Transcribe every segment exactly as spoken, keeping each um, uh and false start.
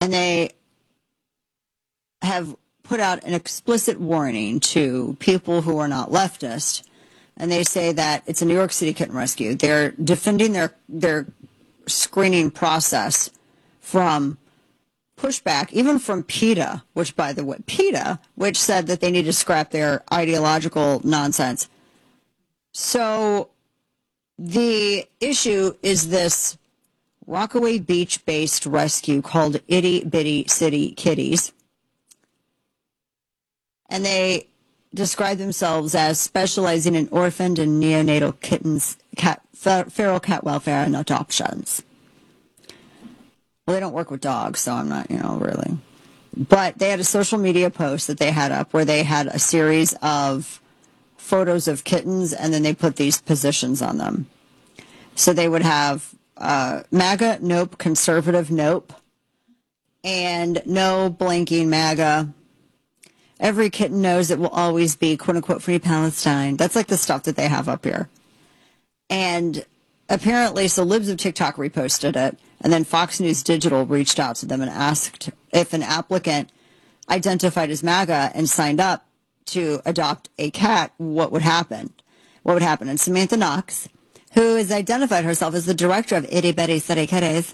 and they have put out an explicit warning to people who are not leftist, and they say that it's a New York City kitten rescue. They're defending their their screening process from pushback, even from PETA, which, by the way, PETA, which said that they need to scrap their ideological nonsense. So the issue is this Rockaway Beach-based rescue called Itty Bitty City Kitties. And they describe themselves as specializing in orphaned and neonatal kittens, cat, feral cat welfare, and adoptions. Well, they don't work with dogs, so I'm not, you know, really. But they had a social media post that they had up where they had a series of photos of kittens, and then they put these positions on them. So they would have uh, MAGA, nope, conservative, nope, and no blinking MAGA. Every kitten knows it will always be, quote unquote, free Palestine. That's like the stuff that they have up here. And apparently, so Libs of TikTok reposted it, and then Fox News Digital reached out to them and asked if an applicant identified as MAGA and signed up to adopt a cat, what would happen? What would happen? And Samantha Knox, who has identified herself as the director of Itty Bitty City Kitties,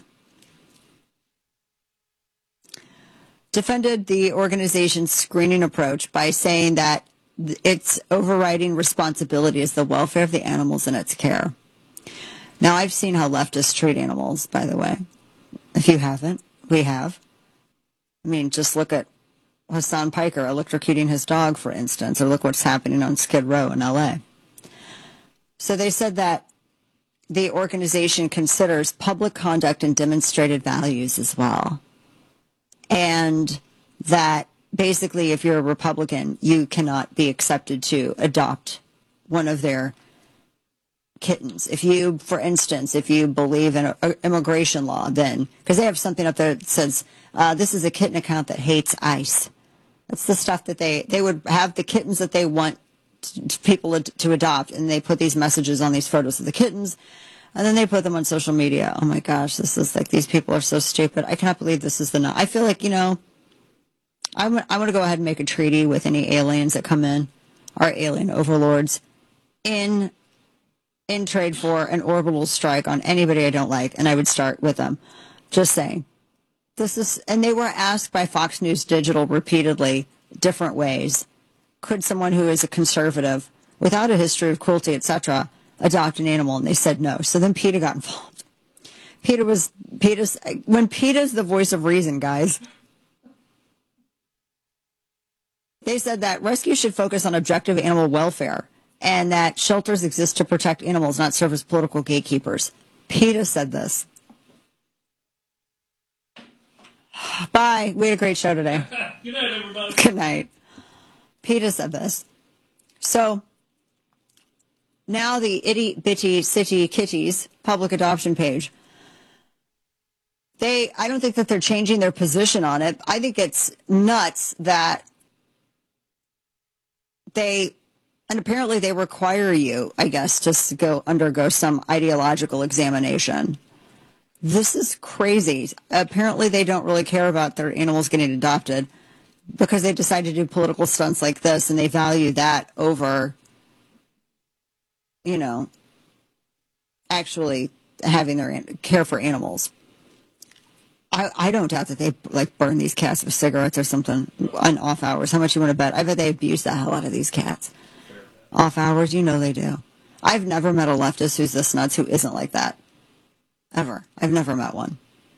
defended the organization's screening approach by saying that its overriding responsibility is the welfare of the animals in its care. Now, I've seen how leftists treat animals, by the way. If you haven't, we have. I mean, just look at Hassan Piker electrocuting his dog, for instance, or look what's happening on Skid Row in L A. So they said that the organization considers public conduct and demonstrated values as well. And that basically, if you're a Republican, you cannot be accepted to adopt one of their kittens. If you, for instance, if you believe in a, a immigration law, then, because they have something up there that says, uh, this is a kitten account that hates ICE. That's the stuff that they, they would have the kittens that they want to, people to adopt, and they put these messages on these photos of the kittens, and then they put them on social media. Oh my gosh, this is like, these people are so stupid. I cannot believe this is the, I feel like, you know, I'm, I'm going to go ahead and make a treaty with any aliens that come in, our alien overlords, in in trade for an orbital strike on anybody I don't like, and I would start with them. Just saying. This is, and they were asked by Fox News Digital repeatedly, different ways, could someone who is a conservative, without a history of cruelty, et cetera, adopt an animal? And they said no. So then PETA got involved. PETA was, PETA's, when PETA's the voice of reason, guys. They said that rescue should focus on objective animal welfare, and that shelters exist to protect animals, not serve as political gatekeepers. PETA said this. Bye. We had a great show today. Good night, everybody. Good night. PETA said this. So now the Itty Bitty City Kitties public adoption page, they, I don't think that they're changing their position on it. I think it's nuts that they, and apparently they require you, I guess, to go undergo some ideological examination. This is crazy. Apparently they don't really care about their animals getting adopted because they decide to do political stunts like this, and they value that over, you know, actually having their care for animals. I, I don't doubt that they like burn these cats with cigarettes or something on off hours. How much you want to bet? I bet they abuse the hell out of these cats. Off hours, you know they do. I've never met a leftist who's this nuts who isn't like that. Ever. I've never met one.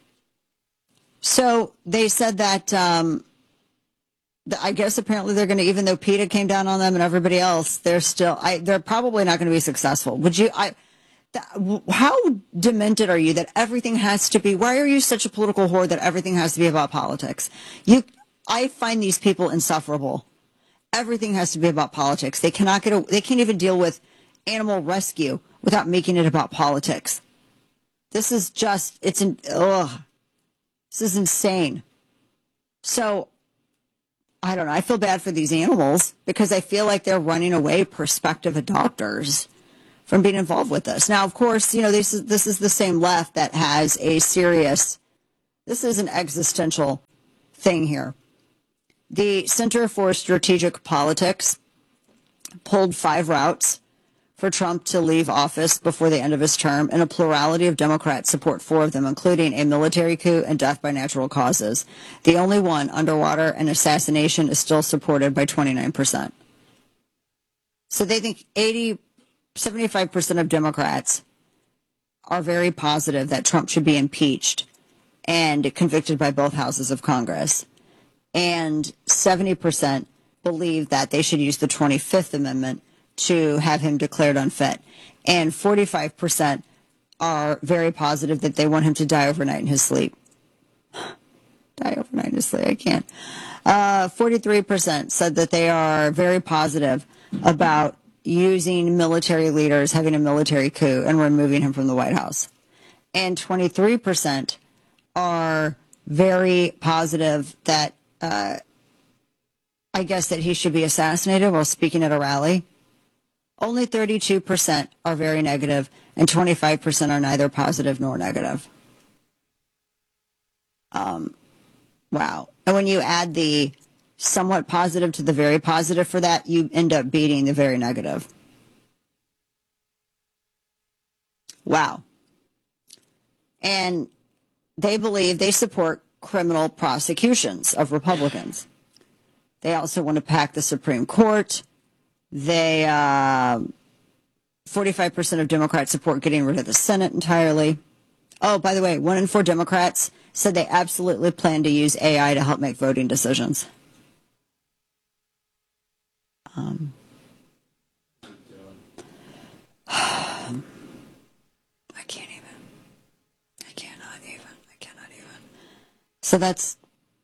So they said that, um, the, I guess apparently they're going to, even though PETA came down on them and everybody else, they're still, I, they're probably not going to be successful. Would you, I, th- how demented are you that everything has to be, why are you such a political whore that everything has to be about politics? You, I find these people insufferable. Everything has to be about politics. They cannot get, a, they can't even deal with animal rescue without making it about politics. This is just, it's an, ugh. This is insane. So, I don't know. I feel bad for these animals because I feel like they're running away prospective adopters from being involved with this. Now, of course, you know, this is, this is the same left that has a serious This is an existential thing here. The Center for Strategic Politics pulled five routes for Trump to leave office before the end of his term, and a plurality of Democrats support four of them, including a military coup and death by natural causes. The only one, underwater and assassination, is still supported by twenty-nine percent. So they think eighty, seventy-five percent of Democrats are very positive that Trump should be impeached and convicted by both houses of Congress. And seventy percent believe that they should use the twenty-fifth Amendment to have him declared unfit. And forty-five percent are very positive that they want him to die overnight in his sleep. Die overnight in his sleep, I can't. Uh, forty-three percent said that they are very positive about using military leaders, having a military coup, and removing him from the White House. And twenty-three percent are very positive that, uh, I guess, that he should be assassinated while speaking at a rally. Only thirty-two percent are very negative, and twenty-five percent are neither positive nor negative. Um, wow. And when you add the somewhat positive to the very positive for that, you end up beating the very negative. Wow. And they believe they support criminal prosecutions of Republicans. They also want to pack the Supreme Court. They, uh, forty-five percent of Democrats support getting rid of the Senate entirely. Oh, by the way, one in four Democrats said they absolutely plan to use A I to help make voting decisions. Um, I can't even. I cannot even. I cannot even. So that's,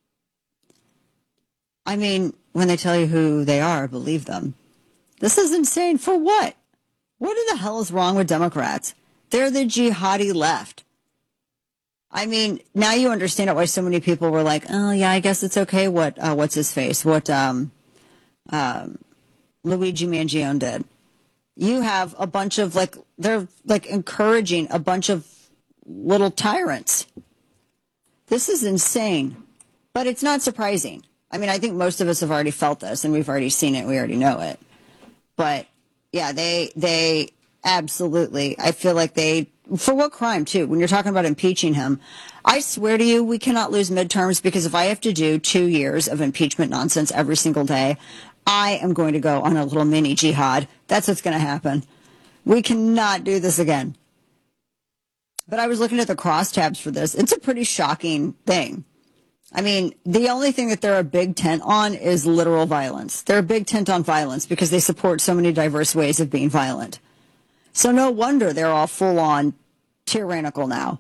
I mean, when they tell you who they are, believe them. This is insane. For what? What the hell is wrong with Democrats? They're the jihadi left. I mean, now you understand why so many people were like, oh, yeah, I guess it's okay what, uh, what's his face, what um, um, Luigi Mangione did. You have a bunch of, like, they're, like, encouraging a bunch of little tyrants. This is insane. But it's not surprising. I mean, I think most of us have already felt this, and we've already seen it. We already know it. But, yeah, they they absolutely, I feel like they, for what crime, too? When you're talking about impeaching him, I swear to you, we cannot lose midterms, because if I have to do two years of impeachment nonsense every single day, I am going to go on a little mini jihad. That's what's going to happen. We cannot do this again. But I was looking at the crosstabs for this. It's a pretty shocking thing. I mean, the only thing that they're a big tent on is literal violence. They're a big tent on violence because they support so many diverse ways of being violent. So no wonder they're all full-on tyrannical now.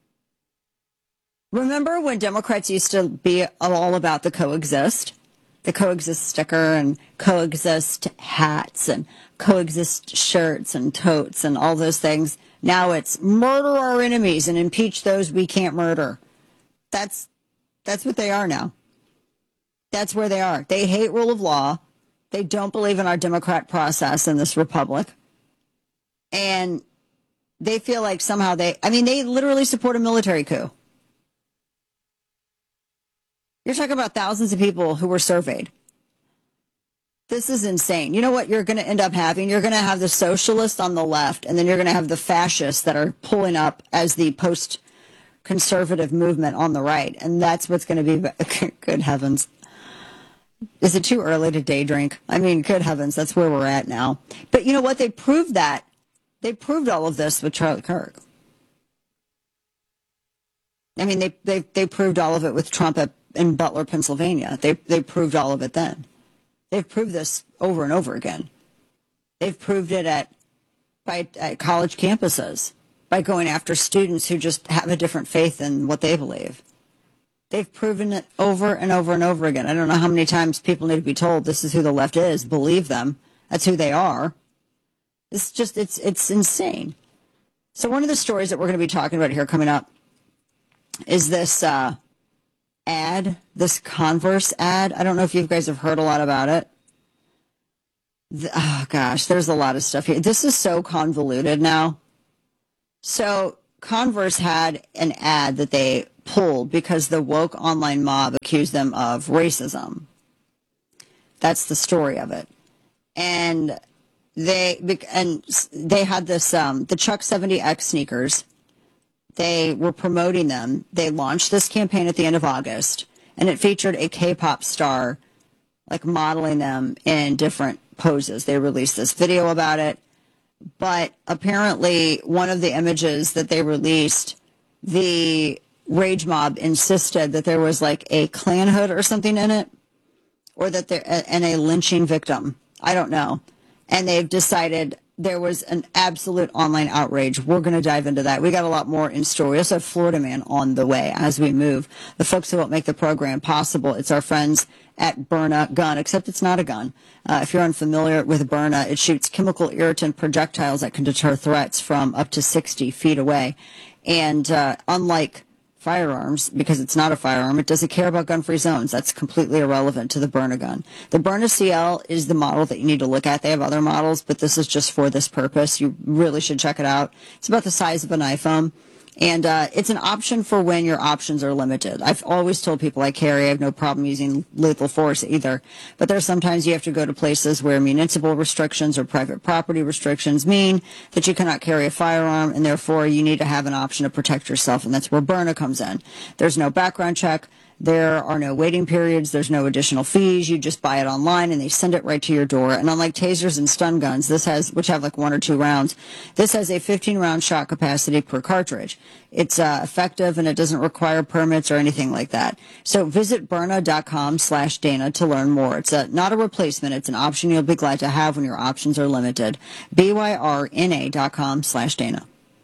Remember when Democrats used to be all about the coexist? The coexist sticker and coexist hats and coexist shirts and totes and all those things. Now it's murder our enemies and impeach those we can't murder. That's That's what they are now. That's where they are. They hate rule of law. They don't believe in our democrat process in this republic. And they feel like somehow they, I mean, they literally support a military coup. You're talking about thousands of people who were surveyed. This is insane. You know what you're going to end up having? You're going to have the socialists on the left, and then you're going to have the fascists that are pulling up as the post conservative movement on the right, and that's what's going to be. Good heavens. Is it too early to day drink? I mean, good heavens, that's where we're at now. But you know what? They proved that. They proved all of this with Charlie Kirk. I mean, they they they proved all of it with Trump at, in Butler, Pennsylvania. They they proved all of it then. They've proved this over and over again. They've proved it at by at college campuses, by going after students who just have a different faith than what they believe. They've proven it over and over and over again. I don't know how many times people need to be told this is who the left is. Believe them. That's who they are. It's just, it's it's insane. So one of the stories that we're going to be talking about here coming up is this uh, ad, this Converse ad. I don't know if you guys have heard a lot about it. The, oh, gosh, there's a lot of stuff here. This is so convoluted now. So Converse had an ad that they pulled because the woke online mob accused them of racism. That's the story of it. And they and they had this um, the Chuck seventy X sneakers. They were promoting them. They launched this campaign at the end of August, and it featured a K-pop star, like modeling them in different poses. They released this video about it, but apparently one of the images that they released, the rage mob insisted that there was like a Klan hood or something in it, or that there and a lynching victim. I don't know. And they've decided there was an absolute online outrage. We're going to dive into that. We got a lot more in store. We also have Florida Man on the way as we move. The folks who help make the program possible, it's our friends at Byrna Gun, except it's not a gun. Uh, if you're unfamiliar with Byrna, it shoots chemical irritant projectiles that can deter threats from up to sixty feet away. And uh, unlike firearms, because it's not a firearm, it doesn't care about gun-free zones. That's completely irrelevant to the Byrna gun. The Byrna C L is the model that you need to look at. They have other models, but this is just for this purpose. You really should check it out. It's about the size of an iPhone. And uh, it's an option for when your options are limited. I've always told people I carry, I have no problem using lethal force either. But there's sometimes you have to go to places where municipal restrictions or private property restrictions mean that you cannot carry a firearm, and therefore you need to have an option to protect yourself, and that's where Byrna comes in. There's no background check. There are no waiting periods. There's no additional fees. You just buy it online and they send it right to your door. And unlike tasers and stun guns, this has, which have like one or two rounds, this has a fifteen round shot capacity per cartridge. It's uh, effective and it doesn't require permits or anything like that. So visit Byrna.com slash Dana to learn more. It's a, not a replacement. It's an option you'll be glad to have when your options are limited. B Y R N A dot com slash Dana.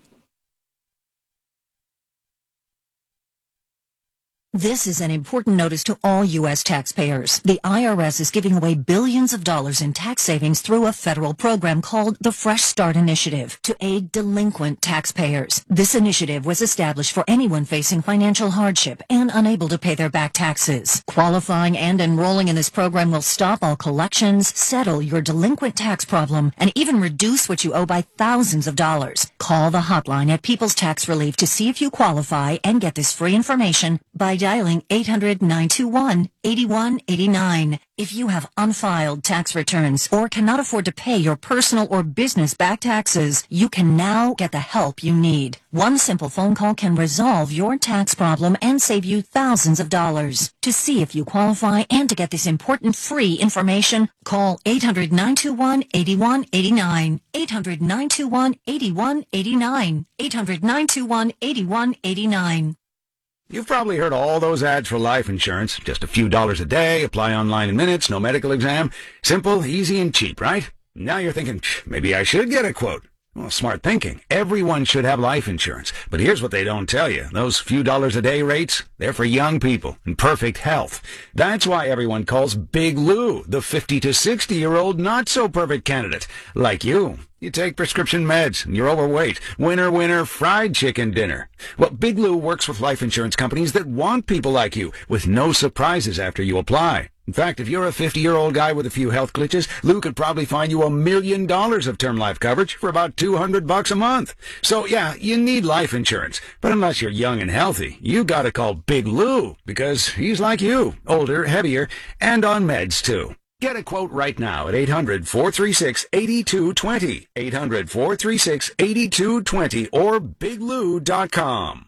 This is an important notice to all U S taxpayers. The I R S is giving away billions of dollars in tax savings through a federal program called the Fresh Start Initiative to aid delinquent taxpayers. This initiative was established for anyone facing financial hardship and unable to pay their back taxes. Qualifying and enrolling in this program will stop all collections, settle your delinquent tax problem, and even reduce what you owe by thousands of dollars. Call the hotline at People's Tax Relief to see if you qualify and get this free information by dialing eight hundred, nine two one, eight one eight nine. If you have unfiled tax returns or cannot afford to pay your personal or business back taxes, you can now get the help you need. One simple phone call can resolve your tax problem and save you thousands of dollars. To see if you qualify and to get this important free information, call eight hundred, nine two one, eight one eight nine. eight hundred, nine two one, eight one eight nine. eight hundred, nine two one, eight one eight nine. You've probably heard all those ads for life insurance. Just a few dollars a day, apply online in minutes, no medical exam. Simple, easy, and cheap, right? Now you're thinking, maybe I should get a quote. Well, smart thinking. Everyone should have life insurance. But here's what they don't tell you. Those few dollars a day rates, they're for young people in perfect health. That's why everyone calls Big Lou the fifty to sixty-year-old not-so-perfect candidate, like you. You take prescription meds, and you're overweight. Winner, winner, fried chicken dinner. Well, Big Lou works with life insurance companies that want people like you, with no surprises after you apply. In fact, if you're a fifty-year-old guy with a few health glitches, Lou could probably find you a million dollars of term life coverage for about two hundred bucks a month. So, yeah, you need life insurance. But unless you're young and healthy, you gotta call Big Lou, because he's like you, older, heavier, and on meds, too. Get a quote right now at eight hundred, four three six, eight two two zero, eight hundred, four three six, eight two two zero, or big lou dot com.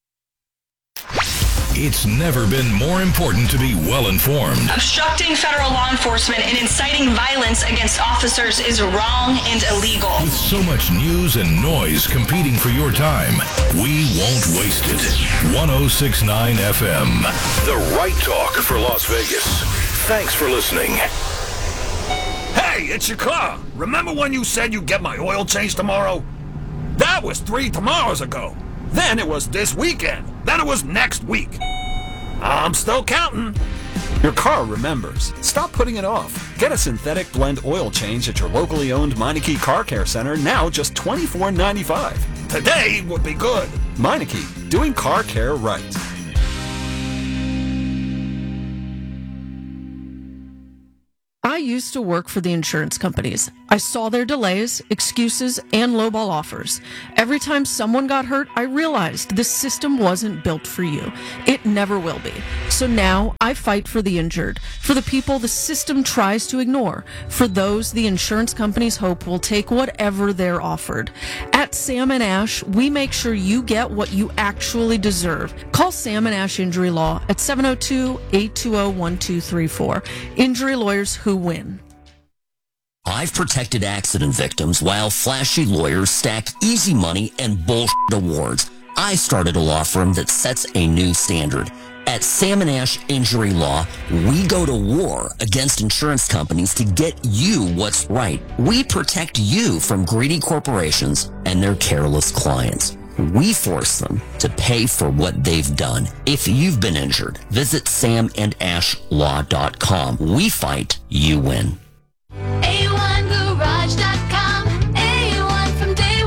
It's never been more important to be well-informed. Obstructing federal law enforcement and inciting violence against officers is wrong and illegal. With so much news and noise competing for your time, we won't waste it. one oh six point nine F M, the right talk for Las Vegas. Thanks for listening. Hey, it's your car. Remember when you said you'd get my oil change tomorrow? That was three tomorrows ago. Then it was this weekend. Then it was next week. I'm still counting. Your car remembers. Stop putting it off. Get a synthetic blend oil change at your locally owned Meineke Car Care Center, now just twenty-four ninety-five. Today would be good. Meineke, doing car care right. I used to work for the insurance companies. I saw their delays, excuses, and lowball offers. Every time someone got hurt, I realized this system wasn't built for you. It never will be. So now I fight for the injured, for the people the system tries to ignore, for those the insurance companies hope will take whatever they're offered. At Sam and Ash, we make sure you get what you actually deserve. Call Sam and Ash Injury Law at seven oh two, eight two zero, one two three four. Injury lawyers who win. I've protected accident victims while flashy lawyers stack easy money and bullshit awards. I started a law firm that sets a new standard. At Sam and Ash Injury Law, we go to war against insurance companies to get you what's right. We protect you from greedy corporations and their careless clients. We force them to pay for what they've done. If you've been injured, visit sam and ash law dot com. We fight, you win. A one garage dot com, A one from day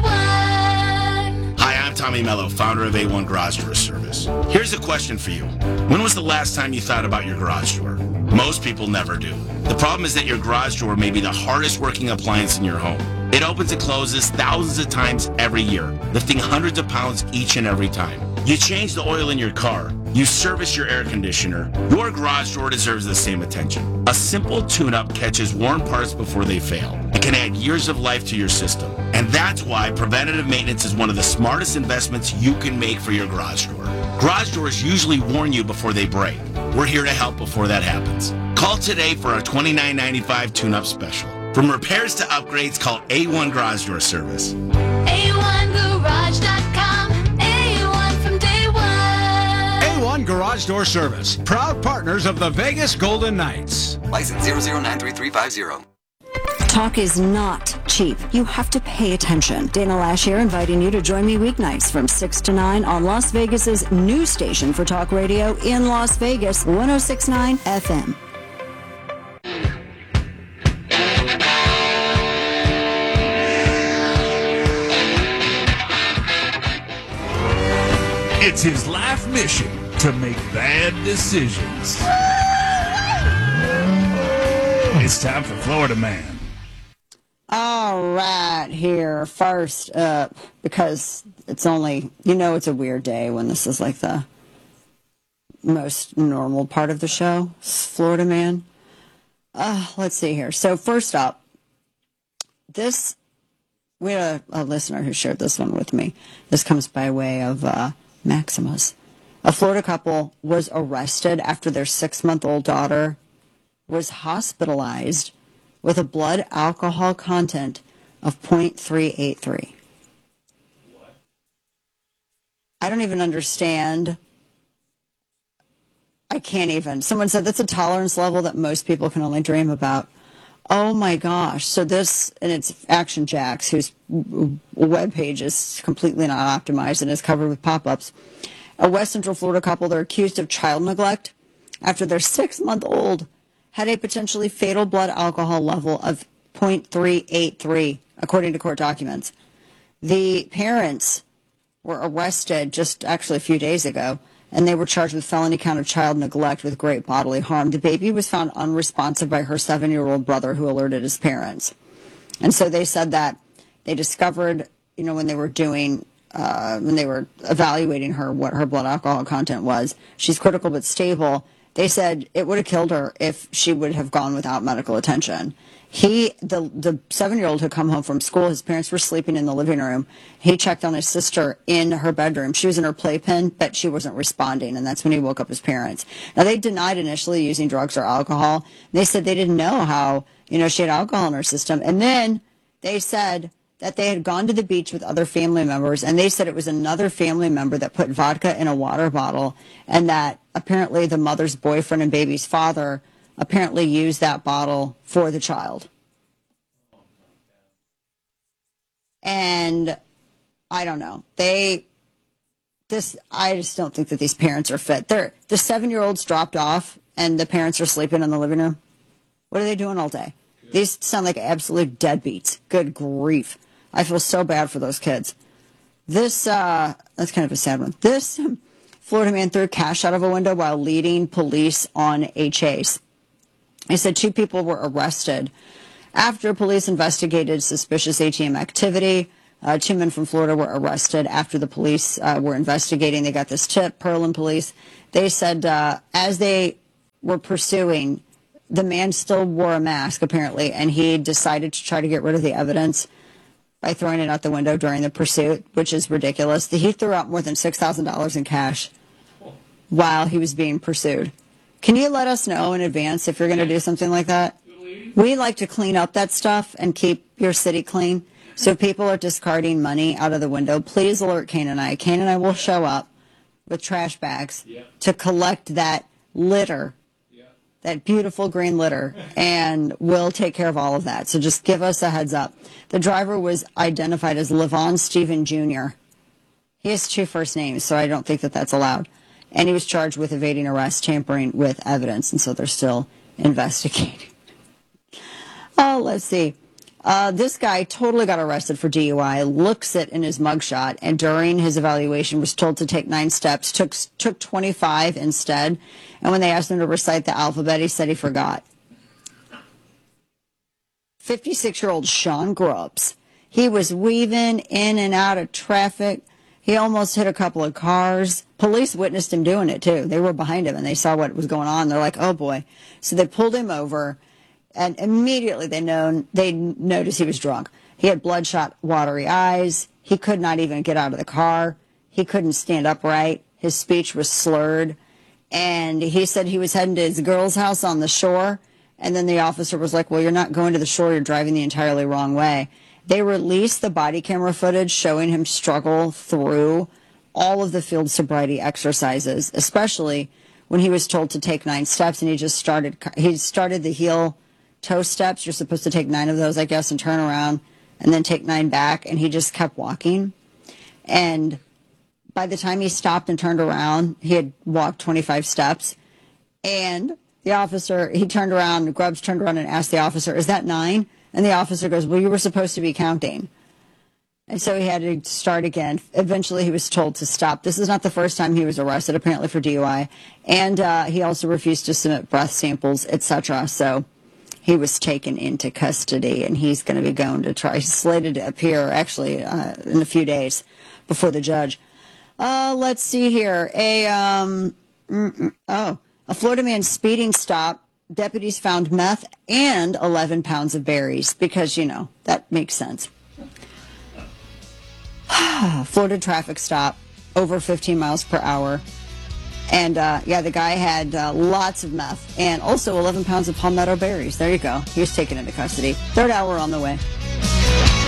one. Hi, I'm Tommy Mello, founder of A one Garage Door Service. Here's a question for you. When was the last time you thought about your garage door? Most people never do. The problem is that your garage door may be the hardest working appliance in your home. It opens and closes thousands of times every year, lifting hundreds of pounds each and every time. You change the oil in your car. You service your air conditioner. Your garage door deserves the same attention. A simple tune-up catches worn parts before they fail. It can add years of life to your system. And that's why preventative maintenance is one of the smartest investments you can make for your garage door. Garage doors usually warn you before they break. We're here to help before that happens. Call today for our twenty-nine ninety-five tune-up special. From repairs to upgrades, call A one Garage Door Service. A one garage dot com, A one from day one. A one Garage Door Service, proud partners of the Vegas Golden Knights. License zero zero nine three three five zero. Talk is not cheap. You have to pay attention. Dana Lash here, inviting you to join me weeknights from six to nine on Las Vegas's new station for talk radio in Las Vegas, one oh six point nine F M. It's his life mission to make bad decisions. It's time for Florida Man. All right, here, first up, because it's only, you know, it's a weird day when this is like the most normal part of the show, Florida Man. Uh, let's see here. So first up, this, we had a, a listener who shared this one with me. This comes by way of uh, Maximus. A Florida couple was arrested after their six-month-old daughter was hospitalized with a blood alcohol content of zero point three eight three. I don't even understand. I can't even. Someone said that's a tolerance level that most people can only dream about. Oh my gosh. So this, and it's Action Jacks, whose webpage is completely not optimized and is covered with pop-ups. A West Central Florida couple, they're accused of child neglect after their six-month-old had a potentially fatal blood alcohol level of zero point three eight three, according to court documents. The parents were arrested just actually a few days ago, and they were charged with felony count of child neglect with great bodily harm. The baby was found unresponsive by her seven-year-old brother, who alerted his parents. And so they said that they discovered, you know, when they were doing, uh, when they were evaluating her, what her blood alcohol content was. She's critical but stable. They said it would have killed her if she would have gone without medical attention. He, the the seven-year-old had come home from school. His parents were sleeping in the living room. He checked on his sister in her bedroom. She was in her playpen, but she wasn't responding, and that's when he woke up his parents. Now, they denied initially using drugs or alcohol. They said they didn't know how, you know, she had alcohol in her system. And then they said that they had gone to the beach with other family members, and they said it was another family member that put vodka in a water bottle, and that apparently the mother's boyfriend and baby's father apparently used that bottle for the child. And I don't know. They, this, I just don't think that these parents are fit. They're, the seven-year-old's dropped off, and the parents are sleeping in the living room. What are they doing all day? Good. These sound like absolute deadbeats. Good grief. I feel so bad for those kids. This, uh, that's kind of a sad one. This Florida man threw cash out of a window while leading police on a chase. He said two people were arrested After police investigated suspicious A T M activity, uh, two men from Florida were arrested after the police uh, were investigating. They got this tip, Pearland police. They said uh, as they were pursuing, the man still wore a mask, apparently, and he decided to try to get rid of the evidence by throwing it out the window during the pursuit, which is ridiculous. He threw out more than six thousand dollars in cash while he was being pursued. Can you let us know in advance if you're going to do something like that? We like to clean up that stuff and keep your city clean. So if people are discarding money out of the window, please alert Kane and I. Kane and I will show up with trash bags yeah. to collect that litter, yeah. that beautiful green litter, and we'll take care of all of that. So just give us a heads up. The driver was identified as Levon Stephen Junior He has two first names, so I don't think that that's allowed. And he was charged with evading arrest, tampering with evidence, and so they're still investigating. Oh, let's see. Uh, this guy totally got arrested for D U I, looks it in his mugshot, and during his evaluation was told to take nine steps, took took twenty-five instead. And when they asked him to recite the alphabet, he said he forgot. fifty-six-year-old Sean Grubbs. He was weaving in and out of traffic. He almost hit a couple of cars. Police witnessed him doing it, too. They were behind him, and they saw what was going on. They're like, oh, boy. So they pulled him over. And immediately they known they noticed he was drunk. He had bloodshot, watery eyes. He could not even get out of the car. He couldn't stand upright. His speech was slurred. And he said he was heading to his girl's house on the shore. And then the officer was like, well, you're not going to the shore. You're driving the entirely wrong way. They released the body camera footage showing him struggle through all of the field sobriety exercises, especially when he was told to take nine steps. And he just started, he started the heel toe steps. You're supposed to take nine of those, I guess, and turn around and then take nine back. And he just kept walking. And by the time he stopped and turned around, he had walked twenty-five steps. And the officer, he turned around, Grubbs turned around and asked the officer, is that nine? And the officer goes, well, you were supposed to be counting. And so he had to start again. Eventually, he was told to stop. This is not the first time he was arrested, apparently, for D U I. And uh, he also refused to submit breath samples, et cetera. So he was taken into custody, and he's going to be going to try. He's slated to appear, actually, uh, in a few days before the judge. Uh, let's see here. A um, oh, a Florida man speeding stop. Deputies found meth and eleven pounds of berries because, you know, that makes sense. Florida traffic stop, over fifteen miles per hour. And, uh, yeah, the guy had uh, lots of meth and also eleven pounds of palmetto berries. There you go. He was taken into custody. Third hour on the way.